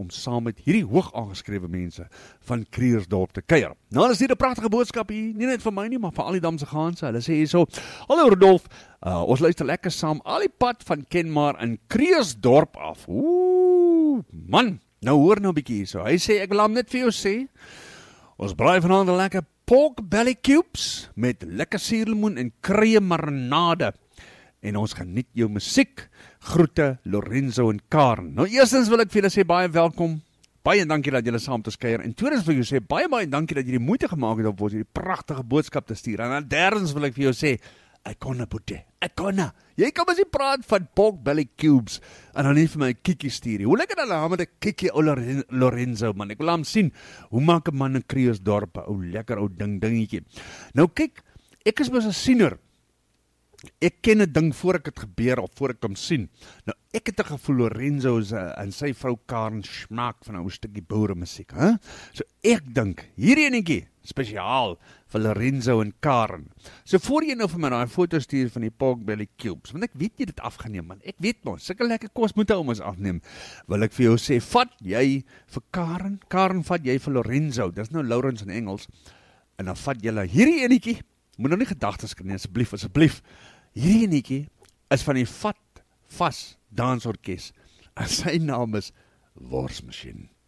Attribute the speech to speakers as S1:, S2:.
S1: om saam met hierdie hoog aangeskrewe mense van Creersdorp te kuier. Nou, is hier 'n pragtige boodskap hier, nie net vir my nie, maar vir al die Damse gaanse. Hulle sê hierso: "Hallo Rudolf, ons luister lekker saam al die pad van Kenmar in Creersdorp af." Ooh, man, nou hoor nou 'n bietjie hierso. Hy sê, ek wil hom net vir jou sê, ons braai vanaand 'n lekker pork belly cubes met lekker suurlemoen en kruie marinade. En ons geniet jou musiek. Groete, Lorenzo en Karen. Nou, eerstens wil ek vir julle sê, baie welkom. Baie dankie dat julle saam met ons kuier. En tweedens wil ek jou sê, baie dankie dat jy die moeite gemaak het om vir ons hierdie pragtige boodskap te stuur. En dan derdens wil ek vir jou sê, ek konna boete, ek konna. Jy kan mos nie praat van pork belly cubes en dan nie vir my 'n kikkie stuur nie. Hoe lekker dan nou met 'n kikkie, ou Lorenzo, man. Ek wil hom sien. Hoe maak 'n man in Creersdorp 'n ou lekker ou dingetjie. Nou kyk, ek is mos 'n siener. Ek ken 'n ding voor ek het gebeur of voor ek hom sien. Nou, ek het 'n gevoel Lorenzo en sy vrou Karen smaak van 'n ou stukkie boere musiek, hè? So ek dink hierdie enetjie spesiaal vir Lorenzo en Karen. So voor jy nou vir my daai foto stuur van die pork belly cubes, want ek weet jy dit afgeneem, man. Ek weet mos, sulke lekker kos moet ou ons afneem. Wil ek vir jou sê, vat jy vir Karen, Karen vat jy vir Lorenzo. Dis nou Lawrence in Engels. En dan vat julle hierdie enetjie. Moet nou nie gedagtes skep nie, asseblief. Hierdie enetjie is van die Vat Vas Dansorkes. En sy naam is Worsmasjien.